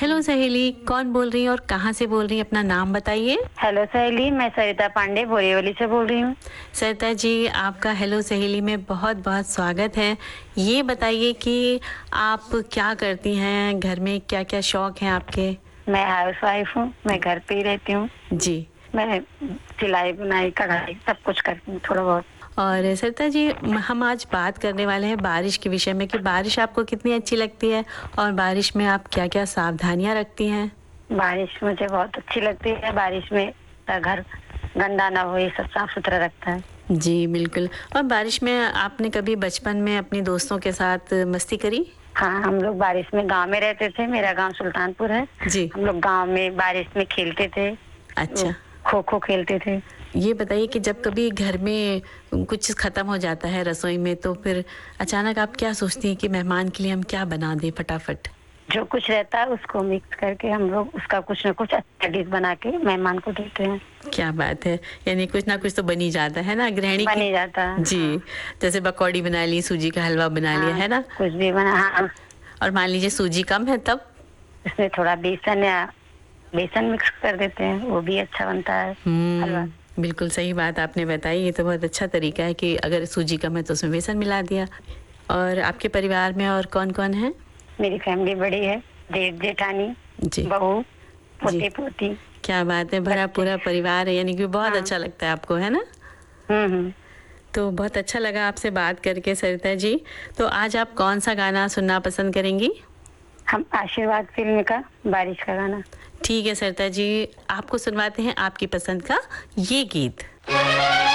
Hello सहेली, कौन बोल रही है और कहाँ से बोल रही है? अपना नाम बताइए। हेलो सहेली, मैं सरिता पांडे बोरीवली से बोल रही हूँ। सरिता जी, आपका हेलो सहेली में बहुत-बहुत स्वागत है। ये बताइए कि आप क्या करती हैं? घर में क्या-क्या शौक हैं आपके? मैं हाउस वाइफ हूँ, मैं घर पे ही रहती हूँ। जी। मैं सिलाई, बुनाई, कढ़ाई सब कुछ करती हूँ थोड़ा बहुत। और सरिता जी, हम आज बात करने वाले हैं बारिश के विषय में कि बारिश आपको कितनी अच्छी लगती है और बारिश में आप क्या-क्या सावधानियाँ रखती हैं? बारिश मुझे बहुत अच्छी लगती है। बारिश में घर गंदा ना हो, ये सब साफ सुथरा रखता है। जी, बिल्कुल। और बारिश में आपने कभी बचपन में अपने दोस्तों के साथ मस्ती करी? हाँ, हम लोग बारिश में गाँव में रहते थे। मेरा गाँव सुल्तानपुर है। जी। हम लोग गाँव में बारिश में खेलते थे। अच्छा। खो-खो खेलते थे। ये बताइए कि जब कभी घर में कुछ ख़त्म हो जाता है रसोई में, तो फिर अचानक आप क्या सोचती हैं कि मेहमान के लिए हम क्या बना दें फटाफट? जो कुछ रहता है उसको मिक्स करके हम लोग उसका कुछ न कुछ अच्छा डिश बना के मेहमान को देते हैं। क्या बात है! यानी कुछ ना कुछ तो बन ही जाता है ना, गृहिणी बन की। ही जाता है, हाँ। जी, जैसे पकौड़ी बना ली, सूजी का हलवा बना लिया, हाँ, है ना? कुछ भी बना, हाँ। और मान लीजिए सूजी कम है तब? उसमें थोड़ा बेसन या बेसन मिक्स कर देते हैं, वो भी अच्छा बनता है हलवा। बिल्कुल सही बात आपने बताई। ये तो बहुत अच्छा तरीका है कि अगर सूजी कम है तो उसमें बेसन मिला दिया। और आपके परिवार में और कौन-कौन है? मेरी फैमिली बड़ी है, जेठ-जेठानी, जी। बहू, जी। पोते-पोती, क्या बात है, भरा बच्चे। पूरा परिवार है, यानी कि बहुत हाँ। अच्छा लगता है आपको, है ना? हुँ। तो बहुत अच्छा लगा आपसे बात करके सरिता जी। तो आज आप कौन-सा गाना सुनना पसंद करेंगी? हम आशीर्वाद फ़िल्म का बारिश का गाना। ठीक है सरिता जी, आपको सुनवाते हैं आपकी पसंद का ये गीत।